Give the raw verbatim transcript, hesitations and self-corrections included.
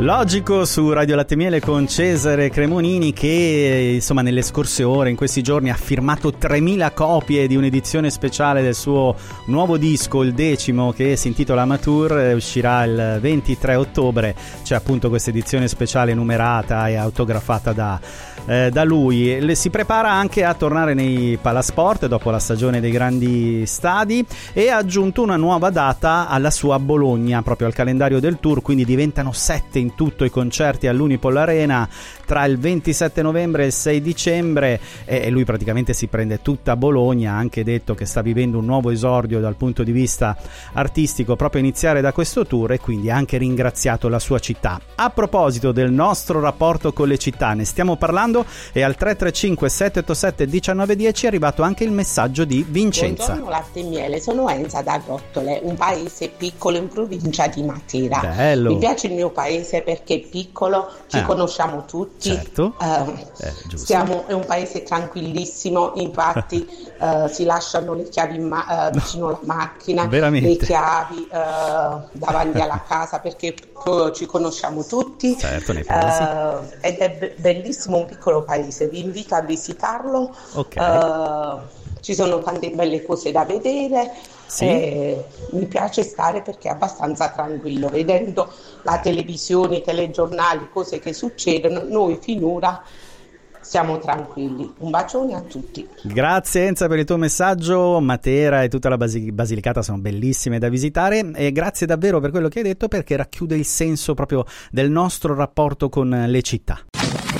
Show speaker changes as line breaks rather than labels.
Logico su Radio Latte Miele con Cesare Cremonini che insomma nelle scorse ore, in questi giorni, ha firmato tremila copie di un'edizione speciale del suo nuovo disco, il decimo, che si intitola Amateur, uscirà il ventitré ottobre. C'è appunto questa edizione speciale numerata e autografata da, eh, da lui. Le, si prepara anche a tornare nei palasport dopo la stagione dei grandi stadi e ha aggiunto una nuova data alla sua Bologna, proprio al calendario del tour, quindi diventano sette in tutto i concerti all'Unipol Arena tra il ventisette novembre e il sei dicembre, e lui praticamente si prende tutta Bologna. Ha anche detto che sta vivendo un nuovo esordio dal punto di vista artistico proprio a iniziare da questo tour, e quindi ha anche ringraziato la sua città. A proposito del nostro rapporto con le città, ne stiamo parlando, e al tre tre cinque sette otto sette uno nove uno zero è arrivato anche il messaggio di Vincenza.
Buongiorno Latte Miele, sono Enza da Grottole, un paese piccolo in provincia di Matera.
Bello.
Mi piace il mio paese perché è piccolo, ci
ah,
conosciamo tutti,
certo.
eh,
eh,
siamo, è un paese tranquillissimo, infatti eh, si lasciano le chiavi ma- eh, vicino alla macchina,
veramente.
le chiavi eh, davanti alla casa perché eh, ci conosciamo tutti,
certo, nei paesi.
eh, ed è be- bellissimo, un piccolo paese, vi invito a visitarlo.
Okay.
Eh, ci sono tante belle cose da vedere.
Sì.
Eh, mi piace stare perché è abbastanza tranquillo, vedendo la televisione, i telegiornali, cose che succedono, noi finora siamo tranquilli. Un bacione a tutti.
Grazie Enza per il tuo messaggio. Matera e tutta la Basi- Basilicata sono bellissime da visitare, e grazie davvero per quello che hai detto, perché racchiude il senso proprio del nostro rapporto con le città.